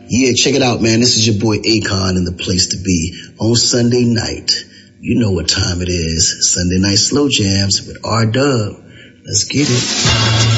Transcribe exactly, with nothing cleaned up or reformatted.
Yeah, check it out, man. This is your boy Akon and the place to be on Sunday night. You know what time it is. Sunday night slow jams with R Dub. Let's get it.